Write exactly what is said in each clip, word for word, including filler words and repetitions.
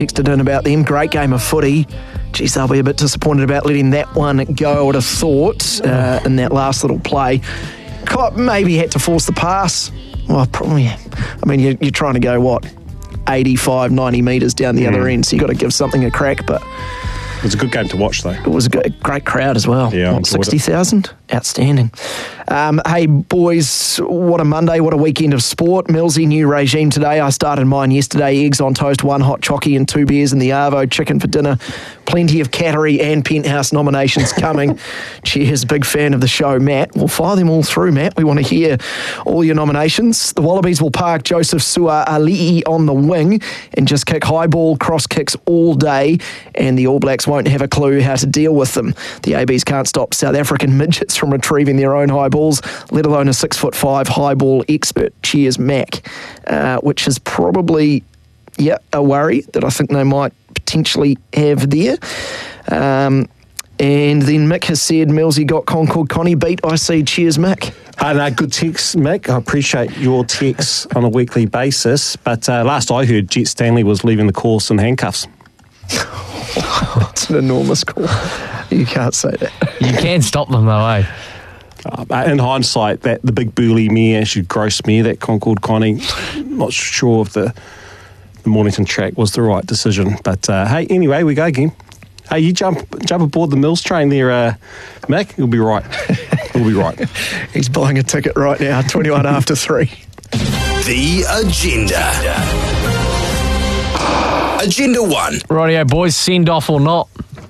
texted in about them. Great game of footy. Geez, they'll be a bit disappointed about letting that one go, I would have thought, uh, in that last little play. Maybe had to force the pass. Well, probably. I mean, you're, you're trying to go, what, eighty-five, ninety metres down the mm. other end, so you've got to give something a crack, but... It was a good game to watch, though. It was a great crowd as well. Yeah, what, sixty thousand? Outstanding. Um, hey, boys, what a Monday, what a weekend of sport. Millsy, new regime today. I started mine yesterday. Eggs on toast, one hot chockey and two beers in the Arvo. Chicken for dinner. Plenty of Cattery and Penthouse nominations coming. Cheers, big fan of the show, Matt. We'll fire them all through, Matt. We want to hear all your nominations. The Wallabies will park Joseph Suaalii on the wing and just kick high ball, cross kicks all day, and the All Blacks won't have a clue how to deal with them. The A Bs can't stop South African midgets from retrieving their own high balls, let alone a six foot five high ball expert. Cheers, Mac. Uh, which is probably, yeah, a worry that I think they might potentially have there. Um, and then Mick has said, Millsy got Concord Connie beat. I see. Cheers, Mick. Uh, no, good text, Mick. I appreciate your texts on a weekly basis. But uh, last I heard, Jet Stanley was leaving the course in handcuffs. That's an enormous call. You can't say that. You can stop them though, eh? Uh, in hindsight, that the big burly mare, she gross mare, that Concord Connie, not sure if the, the Mornington track was the right decision. But uh, hey, anyway, we go again. Hey, you jump jump aboard the Mills train there, uh, Mac. You'll be right. You'll be right. He's buying a ticket right now, twenty-one after three. The Agenda. Agenda one. Rightio, boys, send off or not?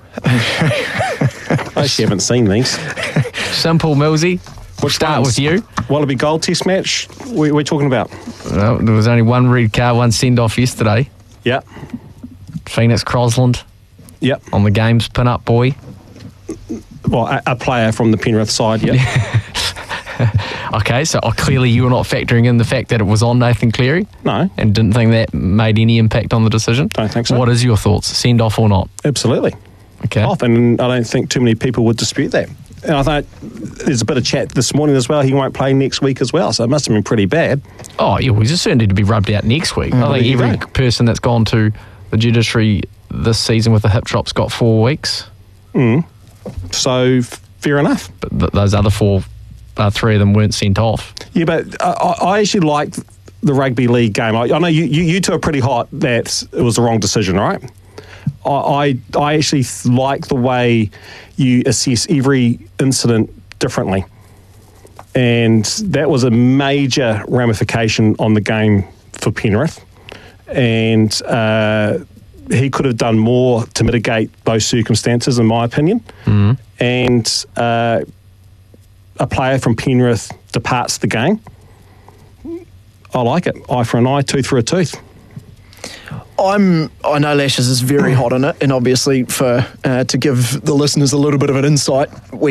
I actually haven't seen these. Simple, Millsy. We'll start ones? with you. Wallaby Gold Test match. We, we're talking about. Well, there was only one red card, one send off yesterday. Yep. Phoenix Crosland. Yep. On the games pin-up boy. Well, a, a player from the Penrith side. Yep. Okay, so oh, clearly you were not factoring in the fact that it was on Nathan Cleary? No. And didn't think that made any impact on the decision? Don't think so. What is your thoughts? Send off or not? Absolutely. Okay. Off, and I don't think too many people would dispute that. And I thought there's a bit of chat this morning as well. He won't play next week as well, so it must have been pretty bad. Oh, yeah, well, he's certainly to be rubbed out next week. Oh, I think every go. person that's gone to the judiciary this season with a hip drop's got four weeks. Mm. So, f- fair enough. But th- those other four, uh, three of them weren't sent off. Yeah, but uh, I actually like the rugby league game. I, I know you, you, you two are pretty hot that it was the wrong decision, right? I, I, I actually like the way you assess every incident differently. And that was a major ramification on the game for Penrith. And uh, he could have done more to mitigate those circumstances, in my opinion. Mm-hmm. And uh, a player from Penrith departs the game. I like it. Eye for an eye, tooth for a tooth. I'm, I know Lashes is very hot on it, and obviously for uh, to give the listeners a little bit of an insight, we